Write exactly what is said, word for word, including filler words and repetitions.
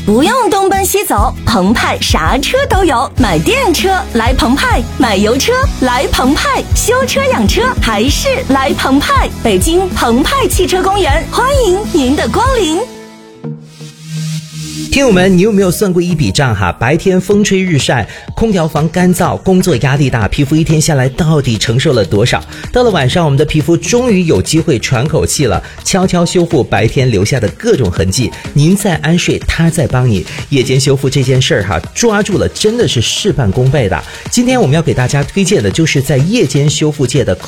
不用东奔西走，澎湃啥车都有。买电车来澎湃，买油车来澎湃，修车养车还是来澎湃。北京澎湃汽车公园，欢迎您的光临。 听友们，你有没有算过一笔账哈？白天风吹日晒，空调房干燥，工作压力大，皮肤一天下来到底承受了多少？到了晚上，我们的皮肤终于有机会喘口气了，悄悄修复白天留下的各种痕迹。您在安睡，他在帮你。夜间修复这件事儿哈，抓住了真的是事半功倍的。今天我们要给大家推荐的就是在夜间修复界的